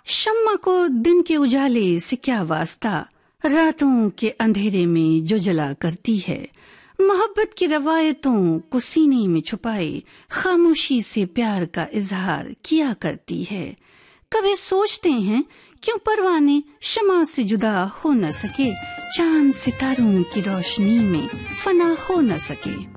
शम्मा को दिन के उजाले से क्या वास्ता, रातों के अंधेरे में जो जला करती है। मोहब्बत की रवायतों को सीने में छुपाए खामोशी से प्यार का इजहार किया करती है। कभी सोचते हैं क्यों परवाने शम्मा से जुदा हो न सके, चांद सितारों की रोशनी में फना हो न सके।